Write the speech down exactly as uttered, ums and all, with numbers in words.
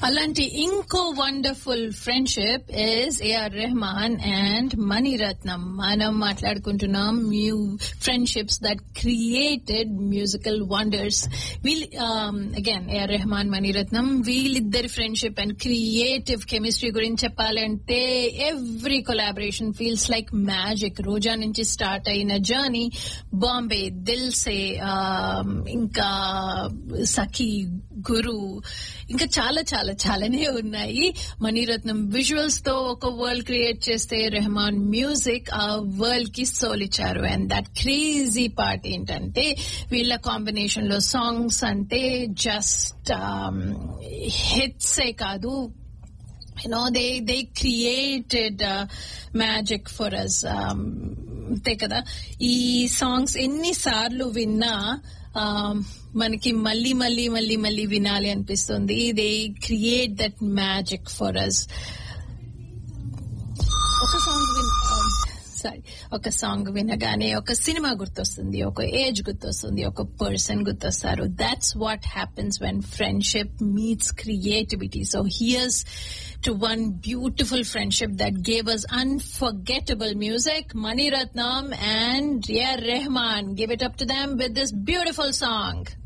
అలాంటి ఇంకో wonderful friendship is AR Rahman and Mani Ratnam. మనం మాట్లాడుకుంటున్నాం mu friendships that created musical wonders. వీళ్ళు అగైన్ ఏఆర్ రెహమాన్, మణిరత్నం, వీళ్ళిద్దరి ఫ్రెండ్షిప్ అండ్ క్రియేటివ్ కెమిస్ట్రీ గురించి చెప్పాలంటే every collaboration feels like magic. రోజా నుంచి స్టార్ట్ అయిన జర్నీ, బాంబే, దిల్ సే, ఇంకా సఖీ, గురు, ఇంకా చాలా చాలా చాలానే ఉన్నాయి. మణిరత్నం విజువల్స్ తో ఒక వరల్డ్ క్రియేట్ చేస్తే రెహమాన్ మ్యూజిక్ ఆ వరల్డ్ కి సోల్ ఇచ్చారు. అండ్ దట్ క్రేజీ పార్ట్ ఏంటంటే వీళ్ళ కాంబినేషన్ లో సాంగ్స్ అంటే జస్ట్ హిట్సే కాదు, you know they they created uh, magic for us. um అంతే కదా, ఈ సాంగ్స్ ఎన్ని సార్లు విన్నా మనకి మళ్ళీ మళ్ళీ మళ్ళీ మళ్ళీ వినాలి అనిపిస్తుంది. They create that magic for us. ఒక సాంగ్ విన్ సారీ ఒక సాంగ్ వినగానే ఒక సినిమా గుర్తొస్తుంది, ఒక ఏజ్ గుర్తొస్తుంది, ఒక person గుర్తొస్తారు. That's what happens when friendship meets creativity. So here's to one beautiful friendship that gave us unforgettable music, Mani Ratnam and A R Rahman. Give it up to them with this beautiful song.